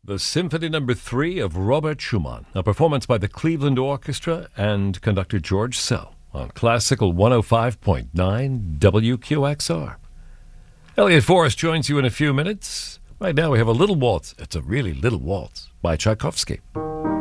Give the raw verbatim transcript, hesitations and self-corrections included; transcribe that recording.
the Symphony Number Three of Robert Schumann, a performance by the Cleveland Orchestra and conductor George Sell on Classical one oh five point nine W Q X R. Elliot Forrest joins you in a few minutes. Right now we have a little waltz. It's a really little waltz by Tchaikovsky.